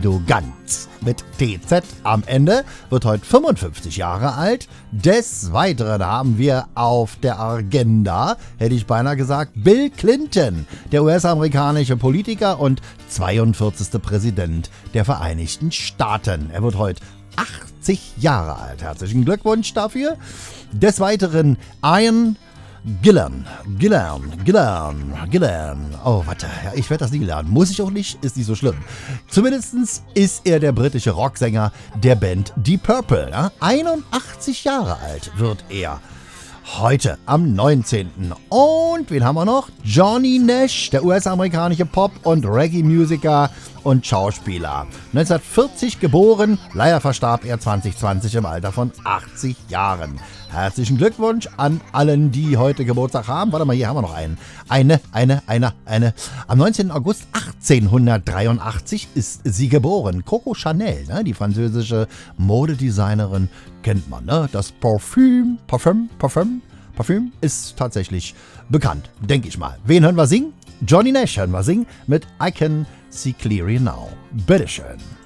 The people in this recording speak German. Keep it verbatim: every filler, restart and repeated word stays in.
Guido Ganz mit T Z am Ende, wird heute fünfundfünfzig Jahre alt. Des Weiteren haben wir auf der Agenda, hätte ich beinahe gesagt, Bill Clinton, der U S-amerikanische Politiker und zweiundvierzigste Präsident der Vereinigten Staaten. Er wird heute achtzig Jahre alt. Herzlichen Glückwunsch dafür. Des Weiteren Ian Gillan, Gillan, Gillan, Gillan. Oh, warte, ja, ich werde das nie lernen. Muss ich auch nicht, ist nicht so schlimm. Zumindest ist er der britische Rocksänger der Band Deep Purple. Ja? einundachtzig Jahre alt wird er. Heute am neunzehnten Und wen haben wir noch? Johnny Nash, der U S-amerikanische Pop- und Reggae-Musiker und Schauspieler. neunzehnhundertvierzig geboren, leider verstarb er zwanzig zwanzig im Alter von achtzig Jahren. Herzlichen Glückwunsch an allen, die heute Geburtstag haben. Warte mal, hier haben wir noch einen. Eine, eine, eine, eine. Am neunzehnten August achtzehnhundertdreiundachtzig ist sie geboren. Coco Chanel, ne? Die französische Modedesignerin, kennt man, ne? Das Parfüm, Parfüm, Parfüm, Parfüm ist tatsächlich bekannt, denke ich mal. Wen hören wir singen? Johnny Nash hören wir singen mit I Can See Clearly Now. Bitteschön.